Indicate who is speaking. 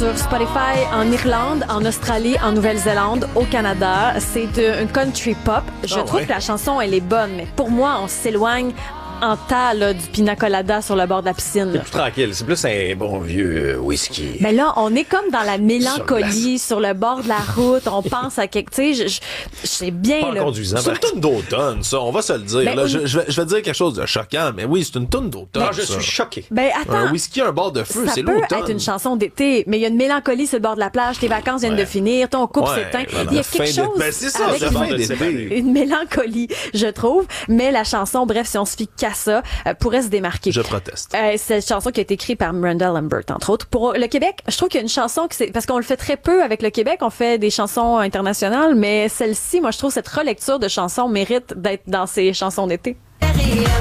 Speaker 1: sur Spotify en Irlande, en Australie, en Nouvelle-Zélande, au Canada. C'est une country pop. Je trouve que la chanson, elle est bonne, mais pour moi, on s'éloigne en tas là, du pina colada sur le bord de la piscine.
Speaker 2: C'est plus tranquille. C'est plus un bon vieux whisky.
Speaker 1: Mais là, on est comme dans la mélancolie sur le bord de la route. On pense à quelque... Tu sais, je sais bien...
Speaker 2: Pas
Speaker 1: là.
Speaker 2: en conduisant.
Speaker 3: C'est une toune d'automne, ça. On va se le dire.
Speaker 1: Ben,
Speaker 3: Là, je vais dire quelque chose de choquant, mais oui, c'est une toune d'automne.
Speaker 2: Ah, je suis choqué.
Speaker 1: Ben, attends.
Speaker 3: Un whisky, un bord de feu,
Speaker 1: Ça
Speaker 3: c'est
Speaker 1: peut
Speaker 3: l'automne.
Speaker 1: être une chanson d'été, mais il y a une mélancolie sur le bord de la plage. Tes vacances viennent de finir, ton couple
Speaker 3: Ouais,
Speaker 1: s'éteint.
Speaker 3: voilà.
Speaker 1: Il y a
Speaker 3: Fin
Speaker 1: quelque
Speaker 3: d'été.
Speaker 1: chose
Speaker 3: Ben, c'est ça,
Speaker 1: avec
Speaker 3: la fin
Speaker 2: de
Speaker 3: d'été.
Speaker 2: s'évader.
Speaker 1: une mélancolie, je trouve. Mais la chanson, bref, si on se fie qu'à ça, pourrait se démarquer.
Speaker 3: Je proteste.
Speaker 1: C'est une chanson qui a été écrite par Miranda Lambert, entre autres. Pour le Québec, je trouve qu'il y a une chanson parce qu'on le fait très peu avec le Québec, on fait des chansons internationales, mais celle-ci, moi, je trouve cette relecture de chanson mérite d'être dans ces chansons d'été.